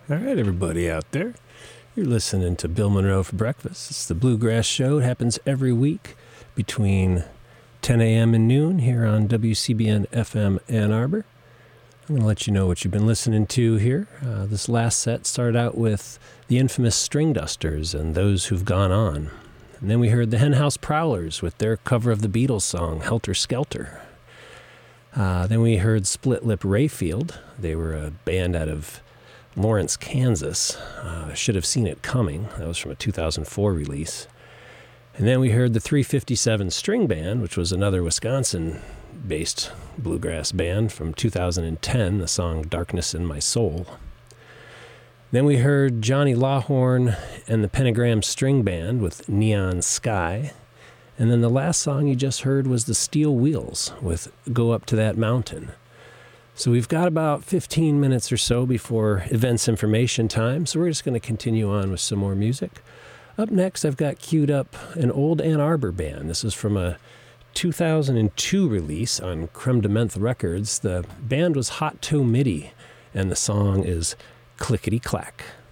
All right, everybody out there. You're listening to Bill Monroe for breakfast. It's the Bluegrass Show. It happens every week between 10 a.m. and noon here on WCBN FM Ann Arbor. I'm going to let you know what you've been listening to here. This last set started out with the infamous String Dusters and Those Who've Gone On. And then we heard the Henhouse Prowlers with their cover of the Beatles song, Helter Skelter. Then we heard Split Lip Rayfield. They were a band out of Lawrence, Kansas. Should Have Seen It Coming. That was from a 2004 release. And then we heard the 357 String Band, which was another Wisconsin-based bluegrass band from 2010, the song Darkness in My Soul. Then we heard Johnny Lawhorn and the Pentagram String Band with Neon Sky. And then the last song you just heard was the Steel Wheels with Go Up to That Mountain. So we've got about 15 minutes or so before events information time, so we're just going to continue on with some more music. Up next, I've got queued up an old Ann Arbor band. This is from a 2002 release on Creme de Menthe Records. The band was Hot Toe Midi, and the song is Clickety Clack.